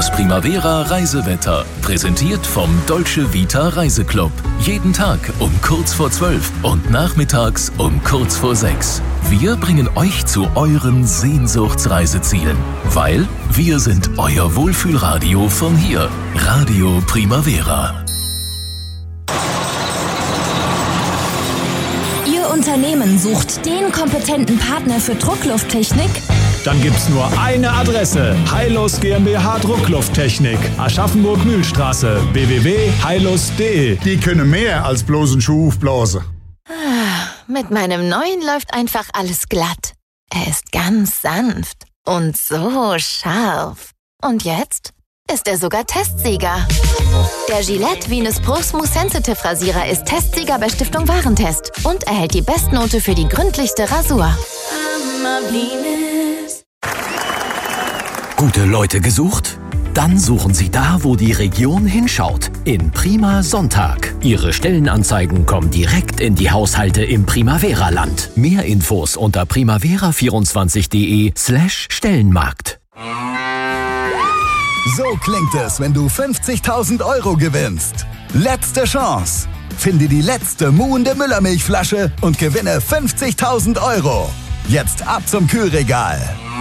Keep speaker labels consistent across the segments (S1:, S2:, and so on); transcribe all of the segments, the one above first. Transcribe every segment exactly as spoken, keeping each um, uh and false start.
S1: Das Primavera Reisewetter, präsentiert vom Dolce Vita Reiseclub. Jeden Tag um kurz vor zwölf und nachmittags um kurz vor sechs. Wir bringen euch zu euren Sehnsuchtsreisezielen, weil wir sind euer Wohlfühlradio von hier. Radio Primavera.
S2: Ihr Unternehmen sucht den kompetenten Partner für Drucklufttechnik?
S3: Dann gibt's nur eine Adresse. Heilus GmbH Drucklufttechnik. Aschaffenburg-Mühlstraße. w w w punkt heilus punkt de.
S4: Die können mehr als bloß einen Schuh aufblasen.
S5: Mit meinem neuen läuft einfach alles glatt. Er ist ganz sanft und so scharf. Und jetzt ist er sogar Testsieger. Der Gillette Venus Pro Smooth Sensitive Rasierer ist Testsieger bei Stiftung Warentest und erhält die Bestnote für die gründlichste Rasur.
S6: Gute Leute gesucht? Dann suchen Sie da, wo die Region hinschaut. In Prima Sonntag. Ihre Stellenanzeigen kommen direkt in die Haushalte im Primavera-Land. Mehr Infos unter primavera vierundzwanzig punkt de slash Stellenmarkt.
S7: So klingt es, wenn du fünfzigtausend Euro gewinnst. Letzte Chance. Finde die letzte muhende Müllermilchflasche und gewinne fünfzigtausend Euro. Jetzt ab zum Kühlregal.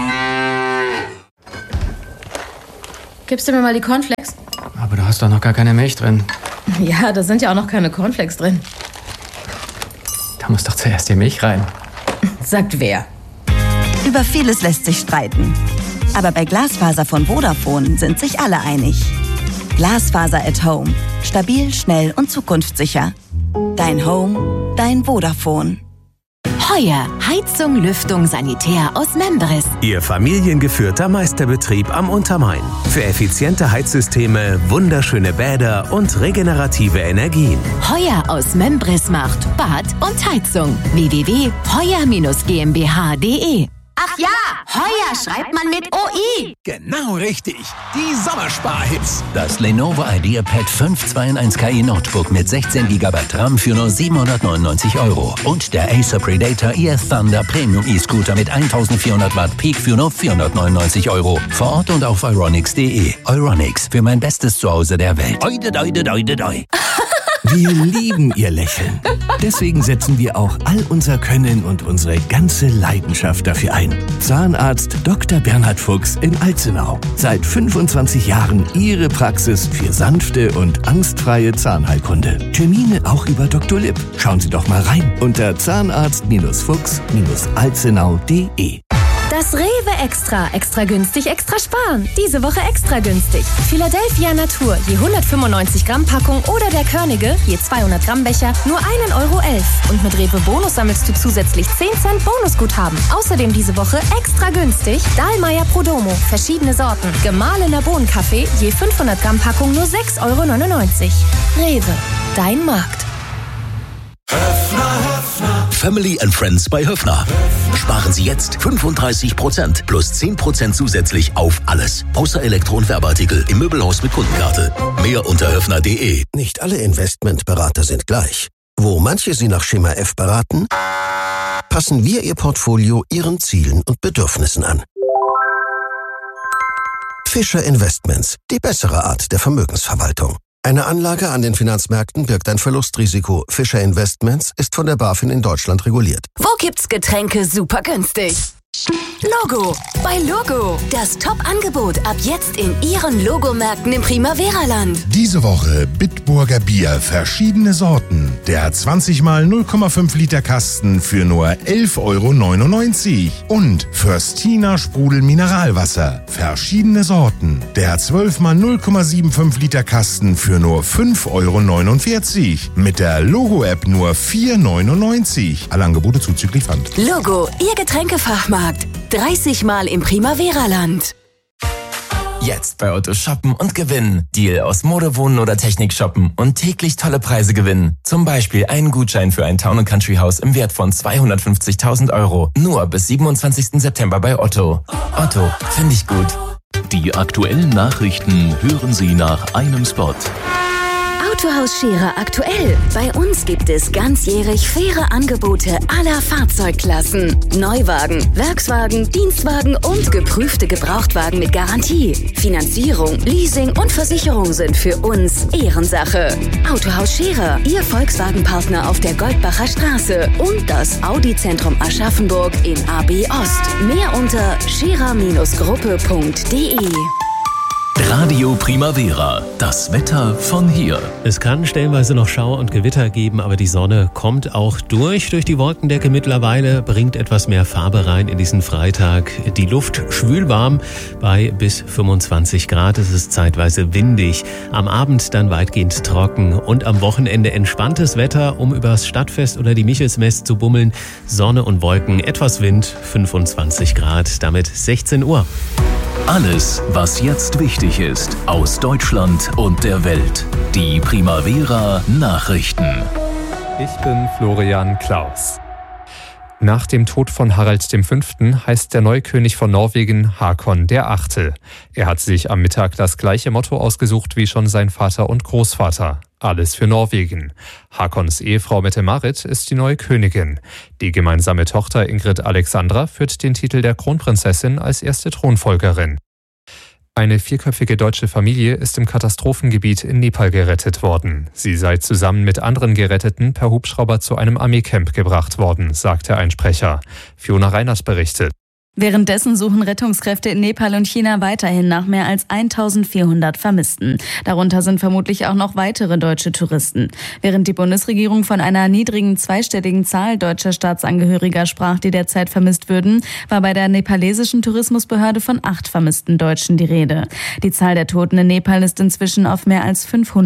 S8: Gibst du mir mal die Cornflakes?
S9: Aber du hast doch noch gar keine Milch drin.
S8: Ja, da sind ja auch noch keine Cornflakes drin.
S9: Da muss doch zuerst die Milch rein.
S8: Sagt wer?
S10: Über vieles lässt sich streiten. Aber bei Glasfaser von Vodafone sind sich alle einig. Glasfaser at Home. Stabil, schnell und zukunftssicher. Dein Home, dein Vodafone.
S5: Heuer, Heizung, Lüftung, Sanitär aus Membris.
S11: Ihr familiengeführter Meisterbetrieb am Untermain. Für effiziente Heizsysteme, wunderschöne Bäder und regenerative Energien.
S5: Heuer aus Membris macht Bad und Heizung. w w w punkt heuer Bindestrich g m b h punkt de.
S12: Ach ja, Heuer schreibt man mit O I.
S13: Genau richtig. Die Sommersparhits.
S14: Das Lenovo IdeaPad fünf zwei in eins K I Notebook mit sechzehn Gigabyte RAM für nur siebenhundertneunundneunzig Euro. Und der Acer Predator E F Thunder Premium E-Scooter mit eintausendvierhundert Watt Peak für nur vierhundertneunundneunzig Euro. Vor Ort und auf euronics punkt de. Euronics, für mein bestes Zuhause der Welt. Oide, oide, oide, oide.
S15: Wir lieben Ihr Lächeln. Deswegen setzen wir auch all unser Können und unsere ganze Leidenschaft dafür ein. Zahnarzt Doktor Bernhard Fuchs in Alzenau. Seit fünfundzwanzig Jahren Ihre Praxis für sanfte und angstfreie Zahnheilkunde. Termine auch über Doktor Lipp. Schauen Sie doch mal rein unter zahnarzt Fuchs alzenau punkt de.
S2: Das Rewe Extra. Extra günstig, extra sparen. Diese Woche extra günstig. Philadelphia Natur, je hundertfünfundneunzig Gramm Packung oder der Körnige, je zweihundert Gramm Becher, nur ein Euro elf. Und mit Rewe Bonus sammelst du zusätzlich zehn Cent Bonusguthaben. Außerdem diese Woche extra günstig Dahlmeier Prodomo, verschiedene Sorten. Gemahlener Bohnenkaffee, je fünfhundert Gramm Packung nur sechs Euro neunundneunzig. Rewe, dein Markt.
S1: Family and Friends bei Höffner. Sparen Sie jetzt fünfunddreißig Prozent plus zehn Prozent zusätzlich auf alles. Außer Elektro- und Werbeartikel im Möbelhaus mit Kundenkarte. Mehr unter höffner punkt de.
S16: Nicht alle Investmentberater sind gleich. Wo manche Sie nach Schema F beraten, passen wir Ihr Portfolio Ihren Zielen und Bedürfnissen an. Fischer Investments, die bessere Art der Vermögensverwaltung. Eine Anlage an den Finanzmärkten birgt ein Verlustrisiko. Fischer Investments ist von der BaFin in Deutschland reguliert.
S12: Wo gibt's Getränke super günstig? Logo. Bei Logo. Das Top-Angebot ab jetzt in Ihren Logomärkten im Primavera-Land.
S17: Diese Woche Bitburger Bier, verschiedene Sorten. Der zwanzig mal null Komma fünf Liter Kasten für nur elf Euro neunundneunzig. Und Förstina Sprudel Mineralwasser, verschiedene Sorten. Der zwölf mal null Komma fünfundsiebzig Liter Kasten für nur fünf Euro neunundvierzig. Mit der Logo-App nur vier Euro neunundneunzig. Alle Angebote zuzüglich Pfand.
S12: Logo, Ihr Getränkefachmarkt. dreißig Mal im Primavera-Land.
S18: Jetzt bei Otto shoppen und gewinnen. Deal aus Mode, Wohnen oder Technik shoppen und täglich tolle Preise gewinnen. Zum Beispiel einen Gutschein für ein Town- und Country-Haus im Wert von zweihundertfünfzigtausend Euro. Nur bis siebenundzwanzigsten September bei Otto. Otto, finde ich gut.
S1: Die aktuellen Nachrichten hören Sie nach einem Spot.
S12: Autohaus Scherer aktuell. Bei uns gibt es ganzjährig faire Angebote aller Fahrzeugklassen. Neuwagen, Werkswagen, Dienstwagen und geprüfte Gebrauchtwagen mit Garantie. Finanzierung, Leasing und Versicherung sind für uns Ehrensache. Autohaus Scherer, Ihr Volkswagen-Partner auf der Goldbacher Straße und das Audi-Zentrum Aschaffenburg in A B Ost. Mehr unter scherer Gruppe punkt de.
S1: Radio Primavera, das Wetter von hier.
S19: Es kann stellenweise noch Schauer und Gewitter geben, aber die Sonne kommt auch durch. Durch die Wolkendecke mittlerweile bringt etwas mehr Farbe rein in diesen Freitag. Die Luft schwülwarm bei bis fünfundzwanzig Grad. Es ist zeitweise windig. Am Abend dann weitgehend trocken und am Wochenende entspanntes Wetter, um übers Stadtfest oder die Michelsmess zu bummeln. Sonne und Wolken, etwas Wind, fünfundzwanzig Grad, damit sechzehn Uhr.
S1: Alles, was jetzt wichtig ist, aus Deutschland und der Welt. Die Primavera Nachrichten.
S20: Ich bin Florian Klaus. Nach dem Tod von Harald der Fünfte heißt der neue König von Norwegen Håkon der Achte. Er hat sich am Mittag das gleiche Motto ausgesucht wie schon sein Vater und Großvater. Alles für Norwegen. Håkons Ehefrau Mette-Marit ist die neue Königin. Die gemeinsame Tochter Ingrid Alexandra führt den Titel der Kronprinzessin als erste Thronfolgerin. Eine vierköpfige deutsche Familie ist im Katastrophengebiet in Nepal gerettet worden. Sie sei zusammen mit anderen Geretteten per Hubschrauber zu einem Armeecamp gebracht worden, sagte ein Sprecher. Fiona Reiners berichtet.
S21: Währenddessen suchen Rettungskräfte in Nepal und China weiterhin nach mehr als eintausendvierhundert Vermissten. Darunter sind vermutlich auch noch weitere deutsche Touristen. Während die Bundesregierung von einer niedrigen zweistelligen Zahl deutscher Staatsangehöriger sprach, die derzeit vermisst würden, war bei der nepalesischen Tourismusbehörde von acht vermissten Deutschen die Rede. Die Zahl der Toten in Nepal ist inzwischen auf mehr als fünfhundert.